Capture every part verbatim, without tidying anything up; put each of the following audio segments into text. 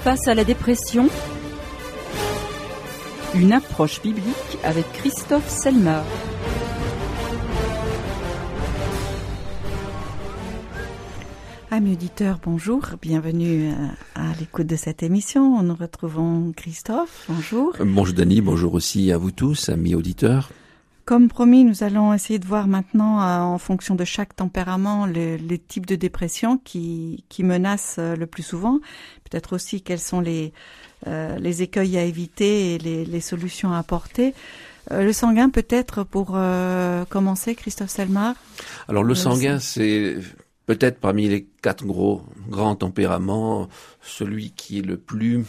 Face à la dépression, une approche biblique avec Christophe Selmer. Amis auditeurs, bonjour, bienvenue à l'écoute de cette émission. Nous retrouvons Christophe, bonjour. Bonjour Dany, bonjour aussi à vous tous, amis auditeurs. Comme promis, nous allons essayer de voir maintenant, euh, en fonction de chaque tempérament, le, les types de dépression qui, qui menacent euh, le plus souvent. Peut-être aussi quels sont les, euh, les écueils à éviter et les, les solutions à apporter. Euh, le sanguin, peut-être pour euh, commencer, Christophe Selmer. Alors le sanguin, c'est peut-être parmi les quatre gros grands tempéraments, celui qui est le plus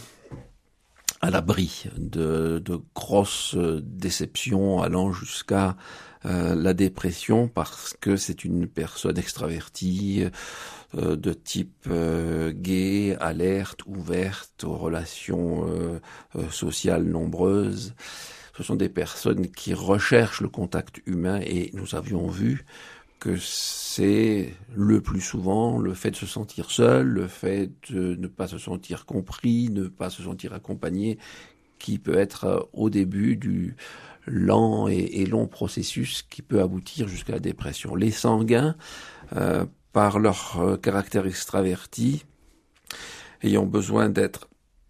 à l'abri de, de grosses déceptions allant jusqu'à euh, la dépression, parce que c'est une personne extravertie, euh, de type euh, gai, alerte, ouverte aux relations euh, euh, sociales nombreuses. Ce sont des personnes qui recherchent le contact humain, et nous avions vu que c'est le plus souvent le fait de se sentir seul, le fait de ne pas se sentir compris, ne pas se sentir accompagné, qui peut être au début du lent et, et long processus qui peut aboutir jusqu'à la dépression. Les sanguins, euh, par leur euh, caractère extraverti, ayant besoin d'être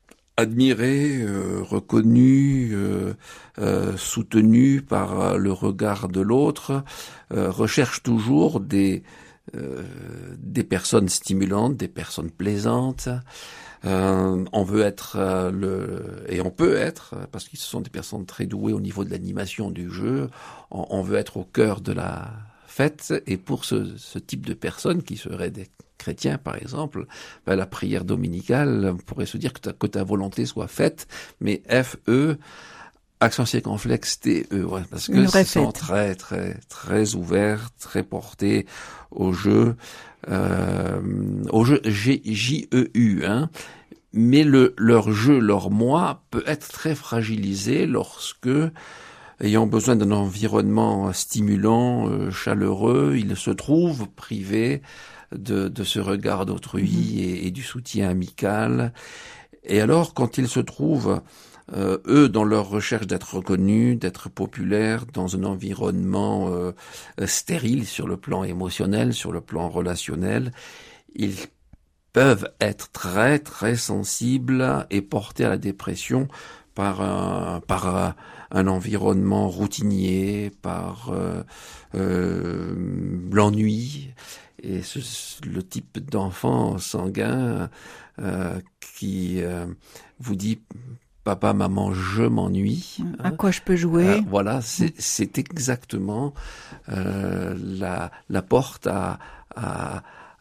admiré, euh, reconnu, euh, euh, soutenu par le regard de l'autre, euh, recherche toujours des euh, des personnes stimulantes, des personnes plaisantes. Euh, on veut être euh, le et on peut être, parce qu'ils sont des personnes très douées au niveau de l'animation du jeu. On, on veut être au cœur de la fête, et pour ce, ce type de personnes qui seraient des chrétiens, par exemple, ben, la prière dominicale, on pourrait se dire que ta, que ta volonté soit faite, mais F, E, accent circonflexe, T, E, ouais, parce que ils sont très, très, très ouverts, très portés au jeu, euh, au jeu G, J, E, U, hein. Mais le, leur jeu, leur moi, peut être très fragilisé lorsque, ayant besoin d'un environnement stimulant, euh, chaleureux, ils se trouvent privés de, de ce regard d'autrui mmh. et, et du soutien amical. Et alors, quand ils se trouvent, euh, eux, dans leur recherche d'être reconnus, d'être populaires, dans un environnement euh, stérile sur le plan émotionnel, sur le plan relationnel, ils peuvent être très, très sensibles et portés à la dépression par un, par un, un environnement routinier, par euh, euh, l'ennui. Et ce, le type d'enfant sanguin euh, qui euh, vous dit « Papa, maman, je m'ennuie ». À quoi je peux jouer euh, Voilà, c'est, c'est exactement euh, la, la porte à, à,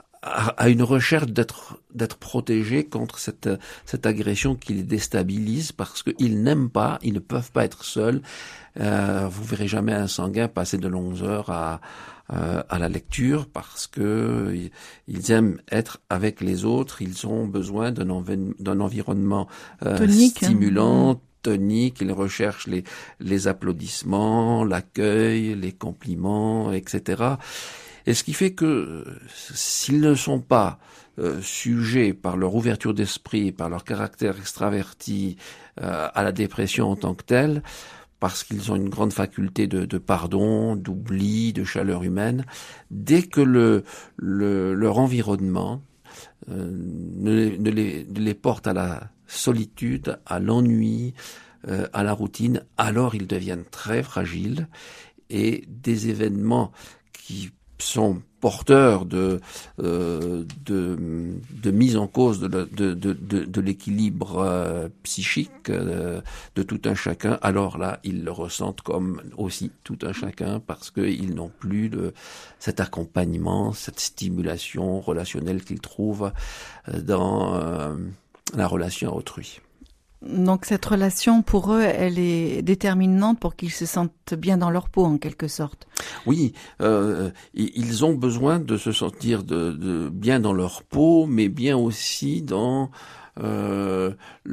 à une recherche d'être, d'être protégé contre cette, cette agression qui les déstabilise, parce qu'ils n'aiment pas, ils ne peuvent pas être seuls. Euh, vous verrez jamais un sanguin passer de longues heures à Euh, à la lecture, parce que ils aiment être avec les autres. Ils ont besoin d'un, env- d'un environnement euh, tonique, stimulant, hein. tonique. Ils recherchent les, les applaudissements, l'accueil, les compliments, et cetera. Et ce qui fait que s'ils ne sont pas euh, sujets par leur ouverture d'esprit, par leur caractère extraverti euh, à la dépression en tant que telle, parce qu'ils ont une grande faculté de, de pardon, d'oubli, de chaleur humaine, dès que le, le leur environnement euh, ne, ne, les, ne les porte à la solitude, à l'ennui, euh, à la routine, alors ils deviennent très fragiles, et des événements qui sont porteurs de, euh, de, de mise en cause de, de, de, de, de l'équilibre euh, psychique euh, de tout un chacun, alors là, ils le ressentent comme aussi tout un chacun, parce qu'ils n'ont plus de, cet accompagnement, cette stimulation relationnelle qu'ils trouvent dans euh, la relation à autrui. Donc cette relation, pour eux, elle est déterminante pour qu'ils se sentent bien dans leur peau, en quelque sorte. Oui, euh, ils ont besoin de se sentir de, de bien dans leur peau, mais bien aussi dans euh,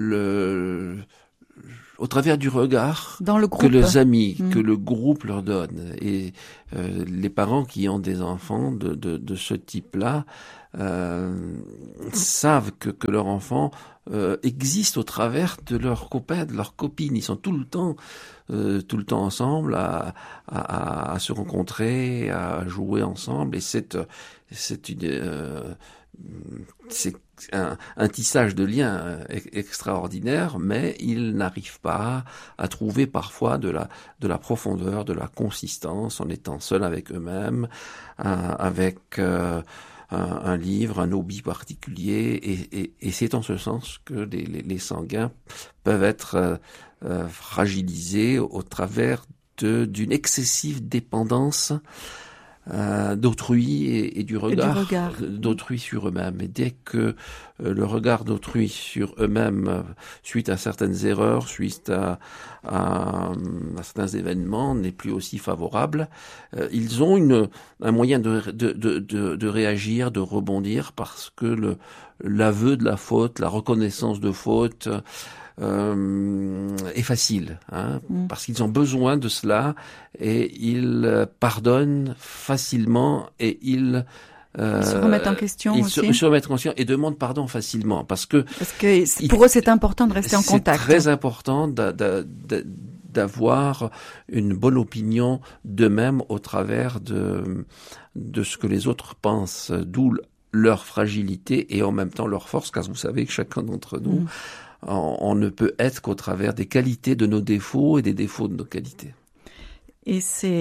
le au travers du regard dans le groupe. que les amis, mmh. que le groupe leur donne. Et euh, les parents qui ont des enfants de, de, de ce type-là euh, savent que, que leur enfant euh, existe au travers de leurs copains, de leurs copines. Ils sont tout le temps, euh, tout le temps ensemble, à, à, à se rencontrer, à jouer ensemble. Et c'est, c'est une, euh, c'est un, un tissage de liens extraordinaire, mais ils n'arrivent pas à trouver parfois de la, de la profondeur, de la consistance en étant seuls avec eux-mêmes, euh, avec euh, un, un livre, un hobby particulier, et, et, et c'est en ce sens que les, les, les sanguins peuvent être euh, euh, fragilisés au travers de, d'une excessive dépendance Euh, d'autrui et, et du regard, et du regard. d'autrui sur eux-mêmes. Et dès que euh, le regard d'autrui sur eux-mêmes, euh, suite à certaines erreurs, suite à, à, à certains événements, n'est plus aussi favorable, euh, ils ont une, un moyen de, de, de, de, de réagir, de rebondir, parce que le, l'aveu de la faute, la reconnaissance de faute, Euh, est facile, hein, mmh. parce qu'ils ont besoin de cela et ils pardonnent facilement et ils, euh, ils se remettent en question ils aussi. Se, se remettent en question et demandent pardon facilement, parce que parce que pour ils, eux c'est important de rester en contact. C'est très important de, de, de, d'avoir une bonne opinion d'eux-mêmes au travers de de ce que les autres pensent, d'où leur fragilité et en même temps leur force, car vous savez que chacun d'entre nous mmh. on ne peut être qu'au travers des qualités de nos défauts et des défauts de nos qualités. Et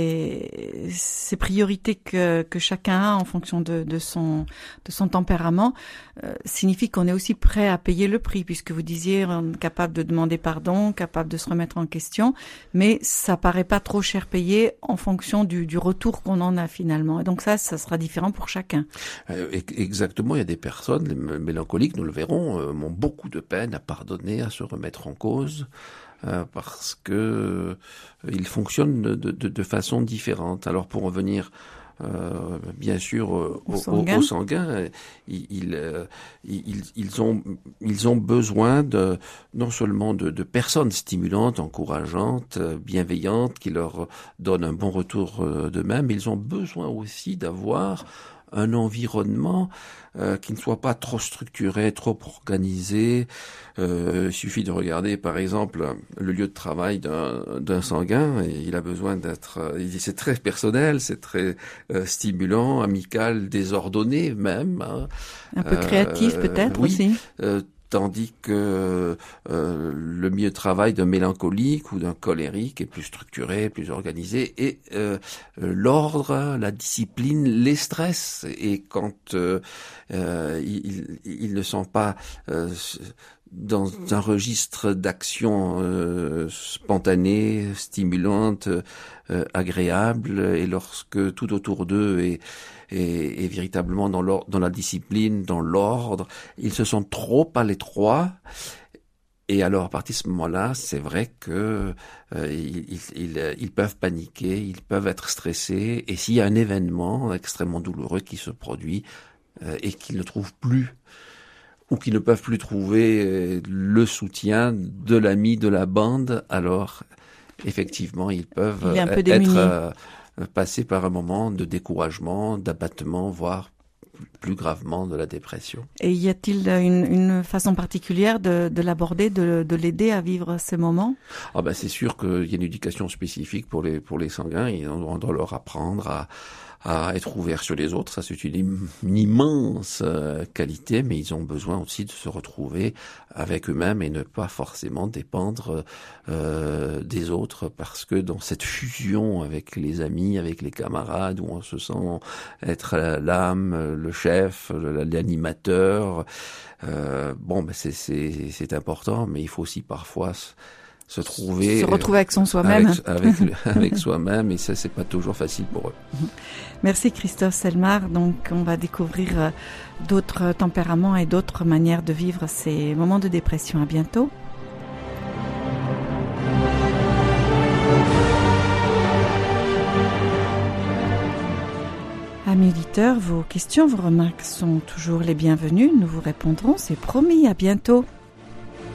ces, ces priorités que, que chacun a en fonction de, de son, de son tempérament euh, signifie qu'on est aussi prêt à payer le prix, puisque vous disiez on est capable de demander pardon, capable de se remettre en question, mais ça paraît pas trop cher payé en fonction du, du retour qu'on en a finalement. Et donc ça, ça sera différent pour chacun. Euh, exactement, il y a des personnes, les mélancoliques, nous le verrons, euh, ont beaucoup de peine à pardonner, à se remettre en cause. Euh, parce que euh, ils fonctionnent de, de, de façon différente. Alors pour revenir euh, bien sûr euh, au, au, sanguin. au, au sanguin, euh, ils, ils, euh, ils, ils ont ils ont besoin de non seulement de, de personnes stimulantes, encourageantes, bienveillantes, qui leur donnent un bon retour euh, d'eux-mêmes, mais ils ont besoin aussi d'avoir un environnement euh, qui ne soit pas trop structuré, trop organisé. Euh, il suffit de regarder, par exemple, le lieu de travail d'un, d'un sanguin. Et il a besoin d'être... Euh, c'est très personnel, c'est très euh, stimulant, amical, désordonné même. Hein. Un peu créatif euh, peut-être oui, aussi. Euh, tandis que euh, le milieu de travail d'un mélancolique ou d'un colérique est plus structuré, plus organisé, et euh, l'ordre, la discipline les stresse. Et quand euh, euh, ils, ils ne sont pas euh, dans un registre d'action euh, spontanée, stimulante, euh, agréable, et lorsque tout autour d'eux est Et, et véritablement dans, dans la discipline, dans l'ordre, ils se sentent trop à l'étroit. Et alors, à partir de ce moment-là, c'est vrai que euh, ils, ils, ils peuvent paniquer, ils peuvent être stressés. Et s'il y a un événement extrêmement douloureux qui se produit euh, et qu'ils ne trouvent plus, ou qu'ils ne peuvent plus trouver le soutien de l'ami, de la bande, alors effectivement, ils peuvent il est un peu être... démuni. Euh, passer par un moment de découragement, d'abattement, voire plus gravement de la dépression. Et y a-t-il une, une façon particulière de, de l'aborder, de, de l'aider à vivre ces moments ? Ah ben c'est sûr qu'il y a une éducation spécifique pour les pour les sanguins. Et on doit leur apprendre à à être ouverts sur les autres. Ça, c'est une, une immense euh, qualité, mais ils ont besoin aussi de se retrouver avec eux-mêmes et ne pas forcément dépendre euh, des autres, parce que dans cette fusion avec les amis, avec les camarades, où on se sent être l'âme, le chef, l'animateur, euh, bon, ben c'est, c'est, c'est important, mais il faut aussi parfois se trouver, se retrouver avec son soi-même, avec, avec, avec soi-même, et ça, c'est pas toujours facile pour eux. Merci Christophe Selmar. Donc, on va découvrir d'autres tempéraments et d'autres manières de vivre ces moments de dépression. À bientôt. Amis auditeurs, vos questions, vos remarques sont toujours les bienvenues. Nous vous répondrons, c'est promis. À bientôt.